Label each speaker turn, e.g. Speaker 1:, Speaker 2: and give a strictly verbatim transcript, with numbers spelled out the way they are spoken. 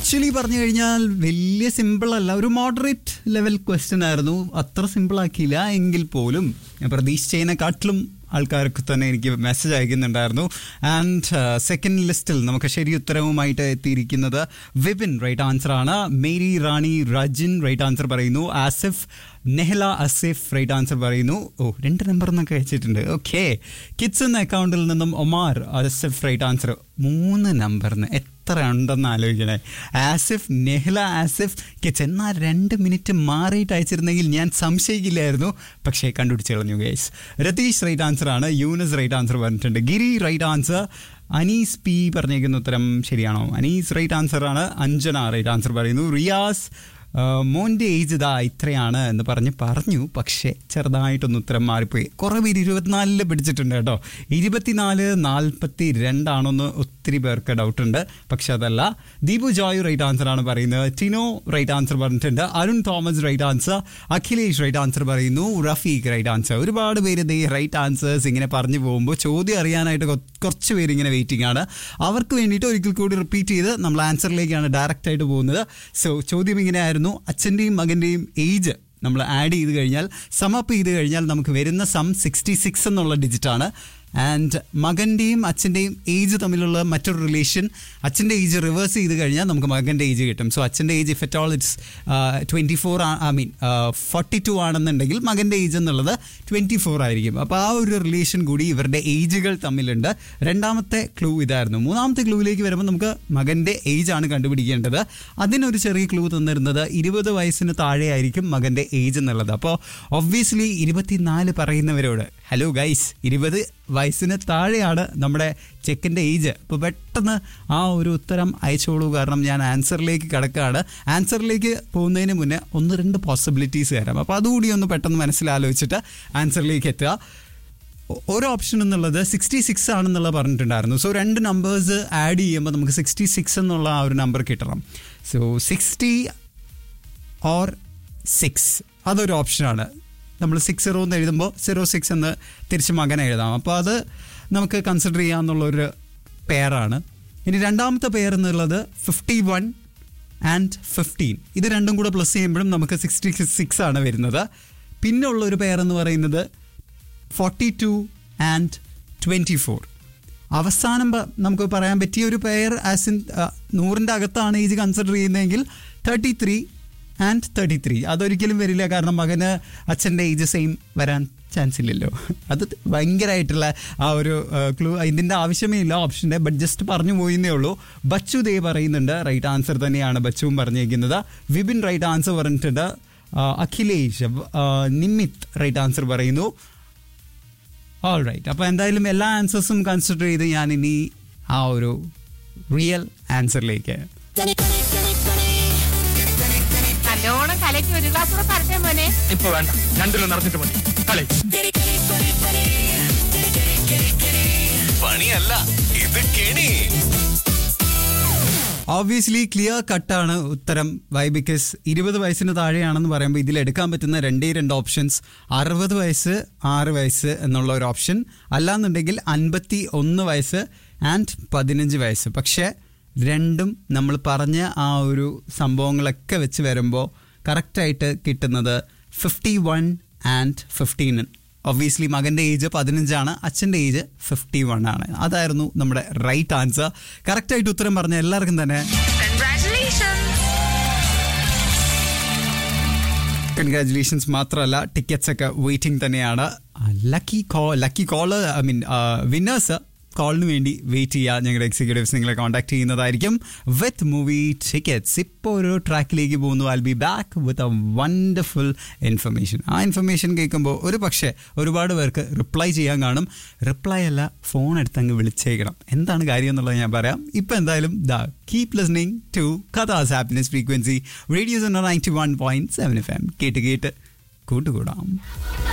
Speaker 1: Actually പറഞ്ഞു കഴിഞ്ഞാൽ വലിയ സിമ്പിൾ അല്ല, ഒരു മോഡറേറ്റ് ലെവൽ ക്വസ്റ്റ്യൻ ആയിരുന്നു. അത്ര സിമ്പിൾ ആക്കിയില്ല എങ്കിൽ പോലും ഞാൻ പ്രതീക്ഷിച്ചതിനെക്കാട്ടിലും ആൾക്കാർക്ക് തന്നെ എനിക്ക് മെസ്സേജ് അയക്കുന്നുണ്ടായിരുന്നു. ആൻഡ് സെക്കൻഡ് ലിസ്റ്റിൽ നമുക്ക് ശരി ഉത്തരവുമായിട്ട് എത്തിയിരിക്കുന്നത് വിപിൻ റൈറ്റ് ആൻസർ ആണ്. മേരി റാണി റജിൻ റൈറ്റ് ആൻസർ പറയുന്നു. ആസിഫ് നെഹ്ല അസിഫ് റൈറ്റ് ആൻസർ പറയുന്നു. ഓ, രണ്ട് നമ്പർ എന്നൊക്കെ അയച്ചിട്ടുണ്ട്. ഓക്കെ. കിഡ്സ് എന്ന അക്കൗണ്ടിൽ നിന്നും ഒമാർ അസിഫ് റൈറ്റ് ആൻസർ. മൂന്ന് നമ്പറിന് എത്ര ഉണ്ടെന്ന് ആലോചിക്കണേ. ആസിഫ് നെഹ്ല ആസിഫ് കിഡ്സ്. എന്നാൽ രണ്ട് മിനിറ്റ് മാറിയിട്ട് അയച്ചിരുന്നെങ്കിൽ ഞാൻ സംശയിക്കില്ലായിരുന്നു. പക്ഷേ കണ്ടുപിടിച്ച് കളഞ്ഞു ഗൈസ്. രതീഷ് റൈറ്റ് ആൻസർ ആണ്. യൂനസ് റൈറ്റ് ആൻസർ പറഞ്ഞിട്ടുണ്ട്. ഗിരി റൈറ്റ് ആൻസർ. അനീസ് പി പറഞ്ഞിരിക്കുന്ന ഉത്തരം ശരിയാണോ? അനീസ് റൈറ്റ് ആൻസർ ആണ്. അഞ്ജന റൈറ്റ് ആൻസർ പറയുന്നു. റിയാസ് മോൻ്റെ ഏജ് ഇതാ ഇത്രയാണ് എന്ന് പറഞ്ഞ് പറഞ്ഞു, പക്ഷേ ചെറുതായിട്ടൊന്ന് ഉത്തരം മാറിപ്പോയി. കുറേ പേര് ഇരുപത്തിനാലില് പിടിച്ചിട്ടുണ്ട് കേട്ടോ. ഇരുപത്തിനാല് നാൽപ്പത്തി രണ്ടാണോന്ന് ഒത്തിരി പേർക്ക് ഡൗട്ടുണ്ട്. പക്ഷെ അതല്ല. ദീപു ജോയ് റൈറ്റ് ആൻസർ ആണ് പറയുന്നത്. ടിനോ റൈറ്റ് ആൻസർ പറഞ്ഞിട്ടുണ്ട്. Arun Thomas right answer. Akhilesh right answer പറയുന്നു. Rafeeq right answer. ഒരുപാട് പേര് ഈ റൈറ്റ് ആൻസേഴ്സ് ഇങ്ങനെ പറഞ്ഞു പോകുമ്പോൾ ചോദ്യം അറിയാനായിട്ട് കുറച്ച് പേര് ഇങ്ങനെ വെയിറ്റിംഗ് ആണ്. അവർക്ക് വേണ്ടിയിട്ട് ഒരിക്കൽ കൂടി റിപ്പീറ്റ് ചെയ്ത് നമ്മൾ ആൻസറിലേക്കാണ് ഡയറക്റ്റ് ആയിട്ട് പോകുന്നത്. സോ ചോദ്യം ഇങ്ങനെ ആയിരുന്നു. അച്ഛൻ്റെയും മകൻ്റെയും ഏജ് നമ്മൾ ആഡ് ചെയ്ത് കഴിഞ്ഞാൽ, സമപ്പ് ചെയ്ത് കഴിഞ്ഞാൽ നമുക്ക് വരുന്ന സം സിക്സ്റ്റി സിക്സ് എന്നുള്ള ഡിജിറ്റാണ്. ആൻഡ് മകൻ്റെയും അച്ഛൻ്റെയും ഏജ് തമ്മിലുള്ള മറ്റൊരു റിലേഷൻ, അച്ഛൻ്റെ ഏജ് റിവേഴ്സ് ചെയ്ത് കഴിഞ്ഞാൽ നമുക്ക് മകൻ്റെ ഏജ് കിട്ടും. സോ അച്ഛൻ്റെ age if at all it's twenty four I mean forty to ആണെന്നുണ്ടെങ്കിൽ മകൻ്റെ ഏജ് എന്നുള്ളത് ട്വൻറ്റി ഫോർ ആയിരിക്കും. അപ്പോൾ ആ ഒരു റിലേഷൻ കൂടി ഇവരുടെ ഏജുകൾ തമ്മിലുണ്ട്. രണ്ടാമത്തെ ക്ലൂ ഇതായിരുന്നു. മൂന്നാമത്തെ ക്ലൂവിലേക്ക് വരുമ്പോൾ നമുക്ക് മകൻ്റെ ഏജ് ആണ് കണ്ടുപിടിക്കേണ്ടത്. അതിനൊരു ചെറിയ ക്ലൂ തന്നിരുന്നത് ഇരുപത് വയസ്സിന് താഴെ ആയിരിക്കും മകൻ്റെ ഏജ് എന്നുള്ളത്. അപ്പോൾ ഒബ്വിയസ്ലി ഇരുപത്തിനാല് പറയുന്നവരോട് ഹലോ ഗൈസ്, ഇരുപത് വയസ്സിന് താഴെയാണ് നമ്മുടെ ചെക്കൻ്റെ ഏജ്. അപ്പോൾ പെട്ടെന്ന് ആ ഒരു ഉത്തരം അയച്ചോളൂ, കാരണം ഞാൻ ആൻസറിലേക്ക് കിടക്കുകയാണ്. ആൻസറിലേക്ക് പോകുന്നതിന് മുന്നേ ഒന്ന് രണ്ട് പോസിബിലിറ്റീസ് തരാം. അപ്പോൾ അതുകൂടി ഒന്ന് പെട്ടെന്ന് മനസ്സിലാലോചിച്ചിട്ട് ആൻസറിലേക്ക് എത്തുക. ഒരു ഓപ്ഷൻ എന്നുള്ളത് സിക്സ്റ്റി സിക്സ് ആണെന്നുള്ളത് പറഞ്ഞിട്ടുണ്ടായിരുന്നു. സോ രണ്ട് നമ്പേഴ്സ് ആഡ് ചെയ്യുമ്പോൾ നമുക്ക് സിക്സ്റ്റി സിക്സ് എന്നുള്ള ആ ഒരു നമ്പർ കിട്ടണം. സോ സിക്സ്റ്റി ഓർ സിക്സ് അതൊരു ഓപ്ഷനാണ്. നമ്മൾ സിക്സ് സീറോ എന്ന് എഴുതുമ്പോൾ സീറോ സിക്സ് എന്ന് തിരിച്ച് മകനെ എഴുതാം. അപ്പോൾ അത് നമുക്ക് കൺസിഡർ ചെയ്യാമെന്നുള്ളൊരു പെയറാണ്. ഇനി രണ്ടാമത്തെ പെയർ എന്നുള്ളത് ഫിഫ്റ്റി വൺ ആൻഡ് ഫിഫ്റ്റീൻ. ഇത് രണ്ടും കൂടെ പ്ലസ് ചെയ്യുമ്പോഴും നമുക്ക് സിക്സ്റ്റി സിക്സ് ആണ് വരുന്നത്. പിന്നെ ഉള്ളൊരു പെയർ എന്ന് പറയുന്നത് forty two and twenty four. അവസാനം നമുക്ക് പറയാൻ പറ്റിയ ഒരു പെയർ ആസ് ഇൻ നൂറിൻ്റെ അകത്താണ് ഏജ് കൺസിഡർ ചെയ്യുന്നതെങ്കിൽ thirty three and thirty three. അതൊരിക്കലും വരില്ല, കാരണം മകന് അച്ഛൻ്റെ ഏജ് സെയിം വരാൻ ചാൻസ് ഇല്ലല്ലോ. അത് ഭയങ്കരമായിട്ടുള്ള ആ ഒരു ക്ലൂ, ഇതിൻ്റെ ആവശ്യമേ ഇല്ല ഓപ്ഷൻ്റെ, ബട്ട് ജസ്റ്റ് പറഞ്ഞു പോയിന്നേ ഉള്ളൂ. ബച്ചു ദേ പറയുന്നുണ്ട് റൈറ്റ് ആൻസർ തന്നെയാണ് ബച്ചുവും പറഞ്ഞിരിക്കുന്നത്. വിപിൻ റൈറ്റ് ആൻസർ പറഞ്ഞിട്ടുണ്ട്. അഖിലേഷ് നിമിത് റൈറ്റ് ആൻസർ പറയുന്നു. All right. അപ്പോൾ എന്തായാലും എല്ലാ ആൻസേഴ്സും കൺസിഡർ ചെയ്ത് ഞാൻ ഇനി ആ ഒരു റിയൽ ആൻസറിലേക്ക്
Speaker 2: ഇപ്പൊ വേണ്ട, രണ്ടിലും നടന്നിട്ട് മതി കളി.
Speaker 3: പണിയല്ല ഇത്, കെണി.
Speaker 1: ഓബ്വിയസ്ലി ക്ലിയർ കട്ടാണ് ഉത്തരം. വൈ? ബിക്കോസ് ഇരുപത് വയസ്സിന് താഴെയാണെന്ന് പറയുമ്പോൾ ഇതിലെടുക്കാൻ പറ്റുന്ന രണ്ടേ രണ്ട് ഓപ്ഷൻസ് അറുപത് വയസ്സ് ആറ് വയസ്സ് എന്നുള്ള ഒരു ഓപ്ഷൻ, അല്ലാന്നുണ്ടെങ്കിൽ അൻപത്തി ഒന്ന് വയസ്സ് ആൻഡ് പതിനഞ്ച് വയസ്സ്. പക്ഷേ രണ്ടും നമ്മൾ പറഞ്ഞ ആ ഒരു സംഭവങ്ങളൊക്കെ വെച്ച് വരുമ്പോൾ കറക്റ്റായിട്ട് കിട്ടുന്നത് fifty one and fifteen. Obviously മകൻ്റെ ഏജ് പതിനഞ്ചാണ്, അച്ഛൻ്റെ ഏജ് ഫിഫ്റ്റി വൺ ആണ്. അതായിരുന്നു നമ്മുടെ റൈറ്റ് ആൻസർ. കറക്റ്റായിട്ട് ഉത്തരം പറഞ്ഞ എല്ലാവർക്കും തന്നെ കൺഗ്രാറ്റുലേഷൻസ്. മാത്രമല്ല ടിക്കറ്റ്സ് ഒക്കെ വെയിറ്റിംഗ് തന്നെയാണ്. Lucky call lucky call I mean winners കോളിന് വേണ്ടി വെയിറ്റ് ചെയ്യുക. ഞങ്ങളുടെ എക്സിക്യൂട്ടീവ്സ് നിങ്ങളെ കോൺടാക്ട് ചെയ്യുന്നതായിരിക്കും വിത്ത് മൂവി ടിക്കറ്റ്സ്. ഇപ്പോൾ ഒരു ട്രാക്കിലേക്ക് പോകുന്നു. I B back with a wonderful information. ആ ഇൻഫർമേഷൻ കേൾക്കുമ്പോൾ ഒരു പക്ഷേ ഒരുപാട് പേർക്ക് റിപ്ലൈ ചെയ്യാൻ കാണും. റിപ്ലൈ അല്ല, ഫോൺ എടുത്തങ്ങ് വിളിച്ചേക്കണം. എന്താണ് കാര്യം എന്നുള്ളത് ഞാൻ പറയാം. ഇപ്പം എന്തായാലും ദാ keep listening to കഥാസ് happiness frequency radio ninety one point seven F M. കേട്ട് കേട്ട് കൂട്ടുകൂടാം.